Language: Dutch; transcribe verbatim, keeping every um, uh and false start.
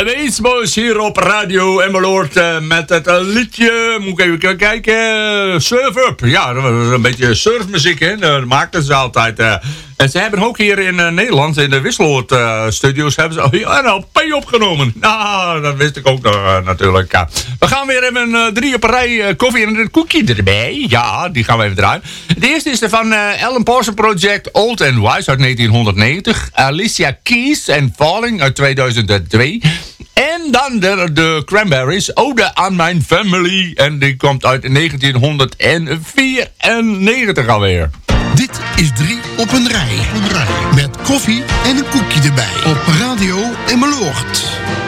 De Eastboys hier op Radio Emmeloord uh, met het uh, liedje, moet ik even kijken, uh, Surf Up. Ja, dat was een beetje surfmuziek, hè. Dat maakten ze altijd. Uh. En ze hebben ook hier in uh, Nederland, in de Wisseloord uh, studios, hebben ze ja, een L P opgenomen. Nou, dat wist ik ook nog uh, natuurlijk. Ja. We gaan weer even uh, drie op een rij uh, koffie en een koekje erbij. Ja, die gaan we even draaien. De eerste is er van uh, Alan Parsons Project, Old and Wise uit negentien negentig. Alicia Keys and Falling uit tweeduizend twee. En dan de, de Cranberries, Ode aan Mijn Family. En die komt uit negentien vierennegentig alweer. Dit is drie op een rij. Op een rij. Met koffie en een koekje erbij. Op Radio Emmeloord.